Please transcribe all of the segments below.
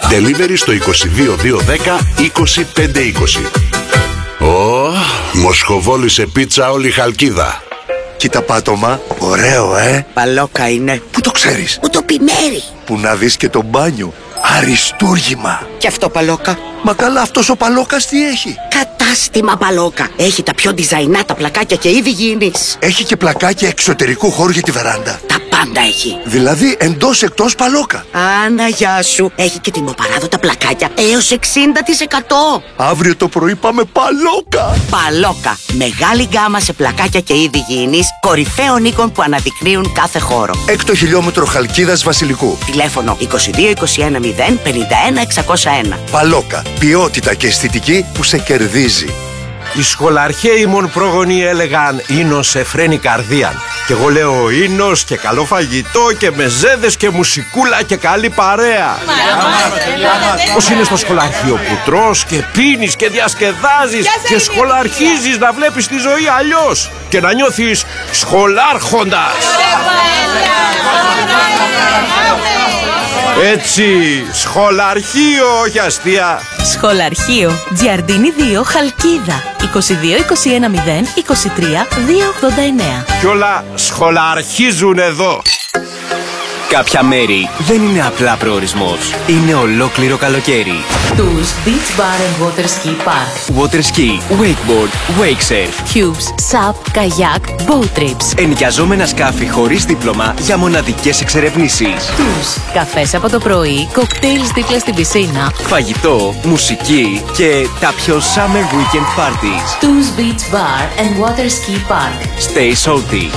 Delivery στο 22210 25520. Μοσχοβόλησε πίτσα όλη η Χαλκίδα. Κοίτα πάτωμα, ωραίο Παλόκα είναι. Πού το ξέρεις? Ουτοπιμέρι. Που να δεις και το μπάνιο. Αριστούργημα. Και αυτό Παλόκα. Μα καλά, αυτός ο Παλόκας τι έχει? Κατάστημα Παλόκα. Έχει τα πιο διζαϊνάτα πλακάκια και είδη υγιεινής. Έχει και πλακάκια εξωτερικού χώρου για τη βεράντα. Τα πάντα έχει. Δηλαδή εντός εκτός Παλόκα. Άνα, γεια σου. Έχει και τιμοπαράδοτα πλακάκια έως 60%. Αύριο το πρωί πάμε Παλόκα. Παλόκα. Μεγάλη γκάμα σε πλακάκια και είδη υγιεινής κορυφαίων οίκων που αναδεικνύουν κάθε χώρο. 6 χιλιόμετρο Χαλκίδας Βασιλικού. Τηλέφωνο 2221 051 601. Παλόκα. Ποιότητα και αισθητική που σε κερδίζει. Οι σχολαρχαίοι μον πρόγονοι έλεγαν «Ίνος εφραίνει καρδίαν». Και εγώ λέω «Ίνος και καλό φαγητό και μεζέδες και μουσικούλα και καλή παρέα». Πώς είναι στο σχολαρχείο που τρως και πίνεις και διασκεδάζεις και σχολαρχίζεις να βλέπεις τη ζωή αλλιώς και να νιώθεις σχολάρχοντας. Έτσι, σχολαρχείο, όχι αστεία. Σχολαρχείο, Τζιαρντίνι 2, Χαλκίδα. 2221 0 23 289. Κι όλα σχολαρχίζουν εδώ. Κάποια μέρη δεν είναι απλά προορισμός. Είναι ολόκληρο καλοκαίρι. Tours Beach Bar and Water Ski Park. Water ski, wakeboard, wake surf. Cubes, SUP, kayak, boat trips. Ενοικιαζόμενα σκάφη χωρίς δίπλωμα για μοναδικές εξερευνήσεις. Tours, καφές από το πρωί, κοκτέιλς δίπλα στην πισίνα. Φαγητό, μουσική και τα πιο summer weekend parties. Tours Beach Bar and Water Ski Park. Stay salty.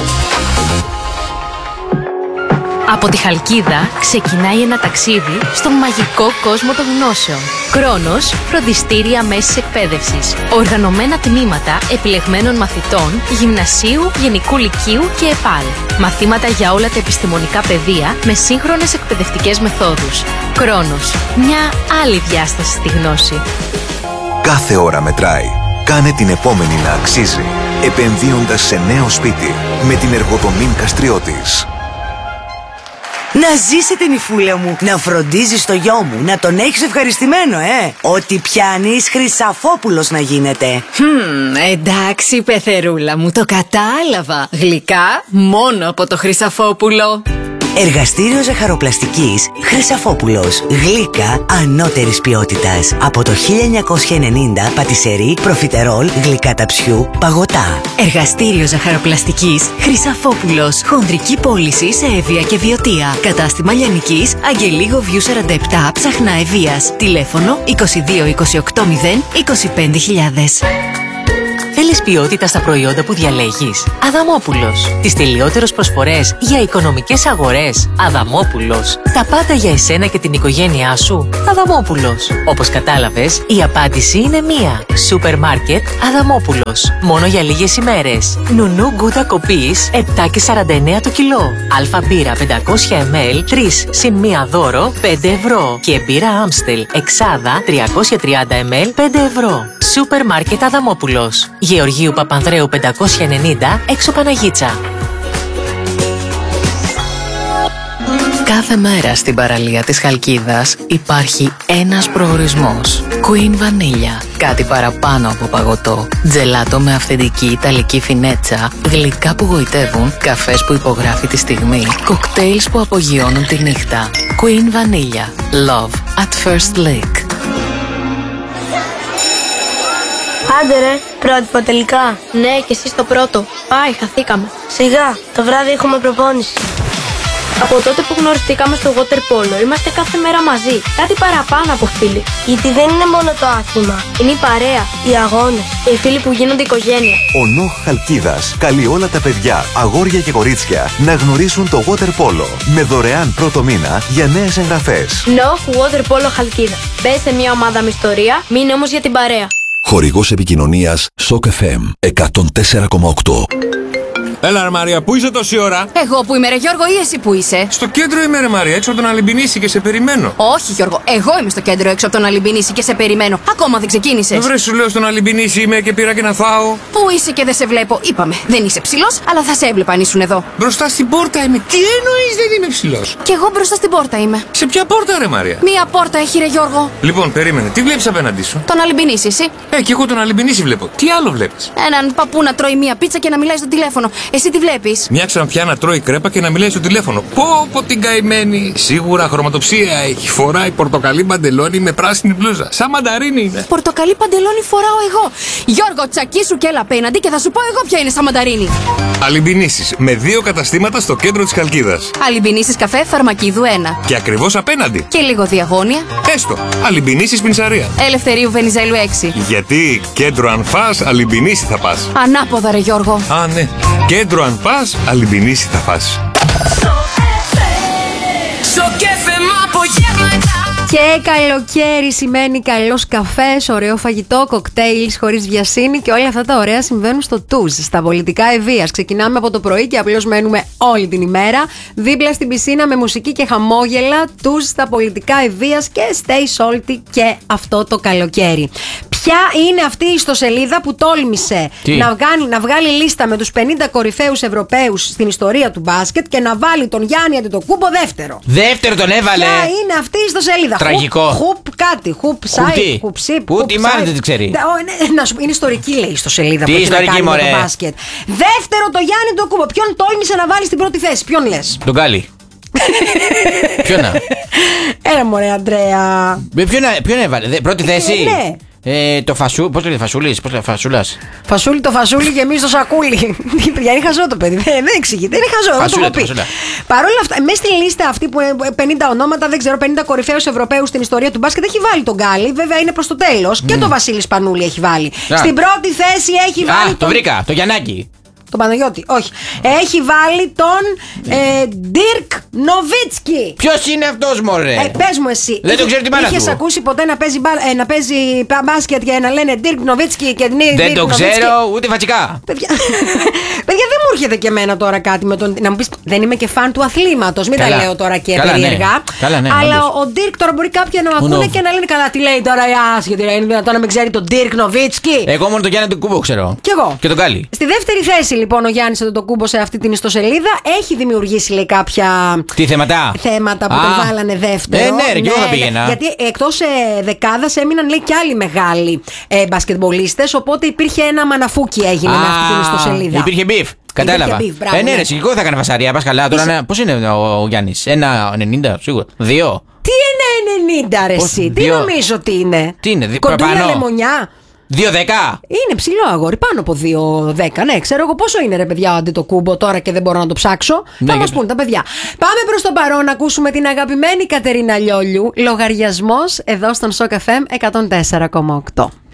Από τη Χαλκίδα ξεκινάει ένα ταξίδι στον μαγικό κόσμο των γνώσεων. Κρόνος, φροντιστήρια μέσης εκπαίδευσης. Οργανωμένα τμήματα επιλεγμένων μαθητών, γυμνασίου, γενικού λυκείου και ΕΠΑΛ. Μαθήματα για όλα τα επιστημονικά πεδία με σύγχρονες εκπαιδευτικές μεθόδους. Κρόνος, μια άλλη διάσταση στη γνώση. Κάθε ώρα μετράει. Κάνε την επόμενη να αξίζει, επενδύοντας σε νέο σπίτι με την Εργοδομήν Καστριώτης. Να ζήσει την υφούλα μου, να φροντίζεις το γιο μου, να τον έχεις ευχαριστημένο, Ό,τι πιάνεις Χρυσαφόπουλος να γίνεται. Εντάξει, πεθερούλα μου, το κατάλαβα. Γλυκά μόνο από το Χρυσαφόπουλο. Εργαστήριο ζαχαροπλαστικής Χρυσαφόπουλος. Γλύκα ανώτερης ποιότητας. Από το 1990 πατισερί, προφιτερόλ, γλυκά ταψιού, παγωτά. Εργαστήριο ζαχαροπλαστικής Χρυσαφόπουλος. Χονδρική πώληση σε Εύβοια και Βιωτία. Κατάστημα Λιανικής, Αγγελίγο Βιού 47, Ψαχνά Ευβοίας. Τηλέφωνο 22 28 0 25.000. Θέλεις ποιότητα στα προϊόντα που διαλέγεις? Αδαμόπουλος. Τις τελειότερες προσφορές για οικονομικές αγορές. Αδαμόπουλος. Τα πάντα για εσένα και την οικογένειά σου. Αδαμόπουλος. Όπως κατάλαβες, η απάντηση είναι μία. Σούπερ μάρκετ Αδαμόπουλος. Μόνο για λίγες ημέρες. Νουνού γκούτα κοπής 7,49 το κιλό. Αλφα μπύρα 500 ml 3 συν 1 δώρο 5 ευρώ. Και μπύρα Άμστελ εξάδα 330 ml 5 ευρώ. Σούπερ μάρκετ Αδαμόπουλος. Γεωργίου Παπανδρέου 590, έξω Παναγίτσα. Κάθε μέρα στην παραλία της Χαλκίδας υπάρχει ένας προορισμός. Queen Vanilla. Κάτι παραπάνω από παγωτό. Τζελάτο με αυθεντική ιταλική φινέτσα. Γλυκά που γοητεύουν. Καφές που υπογράφει τη στιγμή. Κοκτέιλς που απογειώνουν τη νύχτα. Queen Vanilla. Love at first lick. Άντε ρε, πρότυπο τελικά. Ναι, και εσύ στο πρώτο. Πάει, χαθήκαμε. Σιγά, το βράδυ έχουμε προπόνηση. Από τότε που γνωριστήκαμε στο water polo, είμαστε κάθε μέρα μαζί. Κάτι παραπάνω από φίλοι. Γιατί δεν είναι μόνο το άθλημα. Είναι η παρέα, οι αγώνες και οι φίλοι που γίνονται οικογένεια. Ο ΝΟΧ Χαλκίδας καλεί όλα τα παιδιά, αγόρια και κορίτσια να γνωρίσουν το water polo με δωρεάν πρώτο μήνα για νέες εγγραφές. ΝΟΧ Water Polo Χαλκίδα. Μπες σε μια ομάδα με ιστορία, μείνε όμως για την παρέα. Χορηγός επικοινωνίας Shock FM 104,8. Έλα, ρε Μαρία, πού είσαι τόση ώρα? Εγώ που είμαι, ρε Γιώργο, ή εσύ που είσαι? Στο κέντρο είμαι, ρε Μαρία, έξω από τον Αλυμπινίση και σε περιμένω. Όχι, Γιώργο, εγώ είμαι στο κέντρο έξω από τον Αλυμπινίση και σε περιμένω. Ακόμα δεν ξεκίνησες. Βρε, σου λέω στον Αλυμπινίση είμαι και πήρα και να φάω. Πού είσαι και δεν σε βλέπω? Είπαμε, δεν είσαι ψηλός, αλλά θα σε έβλεπα αν ήσουν εδώ. Μπροστά στην πόρτα είμαι. Τι εννοείς δεν είμαι ψηλός? Κι εγώ μπροστά στην πόρτα είμαι. Σε ποια πόρτα, ρε Μαρία? Μία πόρτα έχει, ρε Γιώργο. Λοιπόν, περίμενε, τι βλέπεις απέναντί σου? Τον Αλυμπινίση, εσύ. Κι εγώ τον Αλυμπινίση βλέπω. Τι άλλο βλέπεις? Έναν παππού να τρώει μία πίτσα και να μιλάει στο τηλέφωνο. Εσύ τι βλέπεις? Μια ξανθιά να τρώει κρέπα και να μιλάει στο τηλέφωνο. Πω την καημένη. Σίγουρα χρωματοψία έχει. Φοράει πορτοκαλί παντελόνι με πράσινη μπλούζα. Σαν μανταρίνι είναι. Πορτοκαλί παντελόνι φοράω εγώ. Γιώργο, τσακίσου και έλα απέναντι και θα σου πω εγώ ποια είναι σαν μανταρίνι. Αλυμπινίσεις με 2 καταστήματα στο κέντρο της Χαλκίδας. Αλυμπινίσεις καφέ Φαρμακίδου 1. Και ακριβώς απέναντι. Και λίγο διαγώνια. Έστω. Αλυμπινίσεις Πινσαρία. Ελευθερίου Βενιζέλου 6. Γιατί κέντρο αν φας, Αλυμπινίση θα πας. Ανάποδα, ρε Γιώργο. Α, ναι. Κέντρο αν πας, Αλυμπινίση θα φας. Και καλοκαίρι σημαίνει καλός καφές, ωραίο φαγητό, κοκτέιλ χωρίς βιασύνη και όλα αυτά τα ωραία συμβαίνουν στο Τουζ, στα πολιτικά Ευβοίας. Ξεκινάμε από το πρωί και απλώς μένουμε όλη την ημέρα δίπλα στην πισίνα με μουσική και χαμόγελα. Τουζ στα πολιτικά Ευβοίας και stay salty και αυτό το καλοκαίρι. Ποια είναι αυτή η ιστοσελίδα που τόλμησε να βγάλει λίστα με τους 50 κορυφαίους Ευρωπαίους στην ιστορία του μπάσκετ και να βάλει τον Γιάννη Αντετοκούμπο δεύτερο? Δεύτερο τον έβαλε. Ποια είναι αυτή η ιστοσελίδα? Τραγικό. Χουπ κάτι. Χουπ site. Χουπ sip. Ούτε μάλλον δεν τη ξέρει. Να σου είναι ιστορική, λέει, ιστοσελίδα. Τι που ιστορική, μωρέ? το μπάσκετ. Δεύτερο το Γιάννη Αντετοκούμπο. Ποιον τόλμησε να βάλει στην πρώτη θέση? Ποιον λες? Τον Γκάλι. Ποιον να? Έλα μωρέ Αντρέα. Ποιον έβαλε? Πρώτη θέση. Ναι. Το φασού, πώς το λέει, Φασούλης, πώς το λέει, Φασούλας. Φασούλη το φασούλι και εμείς το σακούλι. Παιδιά, είναι χαζό το παιδί. Δεν εξηγείται, είναι χαζό. Φασούλα, το Παρ' όλα αυτά, μέσα στη λίστα αυτή που 50 ονόματα, δεν ξέρω, 50 κορυφαίους Ευρωπαίους στην ιστορία του μπάσκετ, έχει βάλει τον Γκάλι. Βέβαια είναι προς το τέλος. Και τον Βασίλη Σπανούλη έχει βάλει. Στην πρώτη θέση έχει βάλει. Το βρήκα, το Γιαννάκη. Τον Παναγιώτη, όχι. Έχει βάλει τον Ντίρκ Νοβίτσκι. Ποιος είναι αυτός, μωρέ? Πες μου εσύ. Δεν το ξέρω τη μάνα του. Είχες ακούσει ποτέ να παίζει μπάσκετ και να λένε Ντίρκ Νοβίτσκι και δεν το ξέρω ούτε φατσικά. Παιδιά, δεν μου έρχεται και εμένα τώρα κάτι με τον. Να μου πεις, δεν είμαι και φαν του αθλήματος. Μην τα λέω τώρα και περίεργα. Ναι, αλλά ο Ντίρκ τώρα μπορεί κάποιοι να ακούνε και να λένε καλά, τι λέει τώρα η άσχετη. Είναι δυνατόν να μην ξέρει τον Ντίρκ Νοβίτσκι? Εγώ μόνο τον Γιάννη Αντετοκούμπο ξέρω. Κι εγώ. Και τον Γκάλι. Στη δεύτερη θέση λοιπόν ο Γιάννης Αντετοκούμπο σε αυτή την ιστοσελίδα έχει δημιουργήσει, λέει, κάποια. Τι θέματα που τον βάλανε δεύτερο. Ναι, και εγώ θα πήγαινα. Γιατί εκτός δεκάδας έμειναν, λέει, και άλλοι μεγάλοι μπασκετμπολίστες. Οπότε υπήρχε ένα μαναφούκι, έγινε με αυτή την ιστοσελίδα. Υπήρχε μπιφ. Κατάλαβα. Ναι, ρε, εγώ θα έκανε φασαρία. Πας καλά. Τώρα πώς είναι ο Γιάννης? 1,90 σίγουρα. 2. Τι 1,90 ρε εσύ? Τι νομίζω ότι είναι? Τι είναι? Κοντούλα λεμονιά? 2,10. Είναι ψηλό αγόρι, πάνω από 2,10. Ναι, ξέρω εγώ πόσο είναι, ρε παιδιά, ο Αντετοκούμπο τώρα και δεν μπορώ να το ψάξω. Θα μας πούν τα παιδιά. Πάμε προς το παρόν να ακούσουμε την αγαπημένη Κατερίνα Λιόλιου. Λογαριασμός εδώ στον Σοκ FM 104,8.